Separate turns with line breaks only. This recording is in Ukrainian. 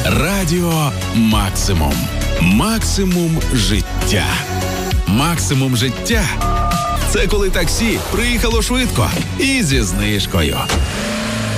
Радіо Максимум. Максимум життя. Максимум життя – це коли таксі приїхало швидко і зі знижкою.